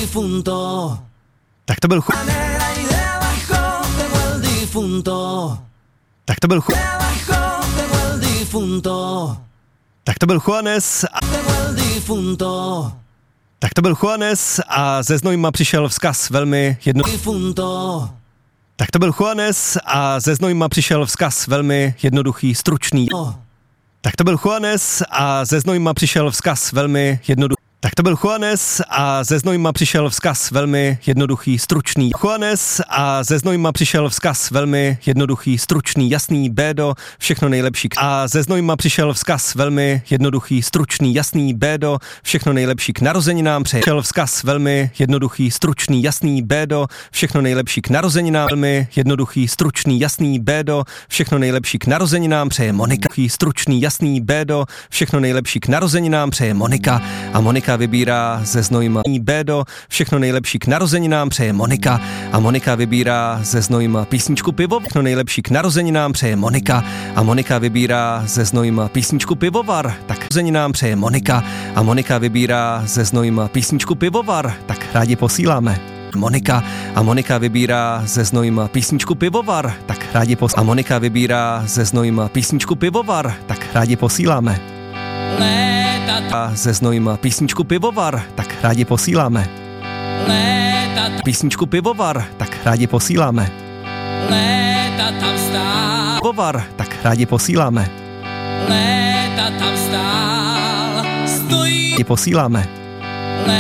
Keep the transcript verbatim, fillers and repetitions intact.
Tak to byl chu... Tak to byl chu... Tak to byl Juanes a... Tak to byl Juanes a ze Znojma přišel vzkaz velmi jedno... Tak to byl Juanes a ze Znojma přišel vzkaz velmi jednoduchý, stručný. Tak to byl Juanes a ze Znojma přišel vzkaz velmi jednoduchý. Tak to byl Juanes a ze Znojma přišel vzkaz velmi jednoduchý, stručný. Juanes a ze Znojma přišel vzkaz velmi jednoduchý, stručný, jasný, bédo, všechno nejlepší. A ze Znojma přišel vzkaz velmi jednoduchý, stručný, jasný, bédo, všechno nejlepší k narozeninám. Přišel vzkaz velmi jednoduchý, stručný, jasný, bédo, všechno nejlepší k narozeninám. Velmi jednoduchý, stručný, jasný, bédo, všechno nejlepší k narozeninám. Přeje Monika. Stručný, jasný, bédo, všechno nejlepší k narozeninám. Přeje Monika a Monika vybírá ze Znojma bédo, všechno nejlepší k narozeninám. Přeje Monika a Monika vybírá ze Znojma písničku Pivo, všechno nejlepší k narozeninám. Přeje Monika a Monika vybírá ze Znojma písničku Pivovar, tak narozeninám. Přeje Monika a Monika vybírá ze Znojma písničku Pivovar, tak rádi posíláme. Monika a Monika vybírá ze Znojma písničku Pivovar, tak rádi pos... A Monika vybírá ze Znojma písničku Pivovar, tak rádi posíláme. A ze Znojma písničku Pivovar, tak rádi posíláme. Písničku Pivovar, tak rádi posíláme. Pivovar, tak rádi posíláme. Rádi posíláme.